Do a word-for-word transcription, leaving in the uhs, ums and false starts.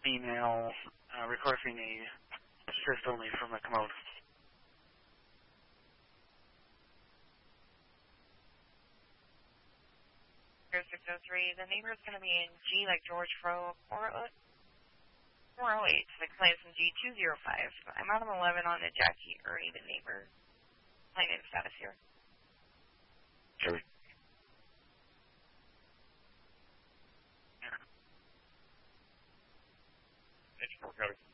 Female, uh, recording a assist only from the commode. six oh three, the neighbor is going to be in G like George Fro, four oh eight, the client's in G two oh five. I'm out of eleven on the Jackie Ernie, the neighbor. Plane name status here. Sure. Yeah.